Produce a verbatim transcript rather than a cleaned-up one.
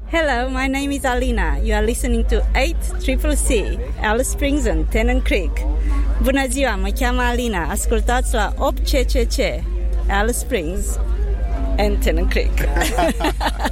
Hello, my name is Alina. You are listening to eight C C C, Alice Springs and Tennant Creek. Bună ziua, mă cheamă Alina. Ascultați la opt C C C, Alice Springs and Tennant Creek.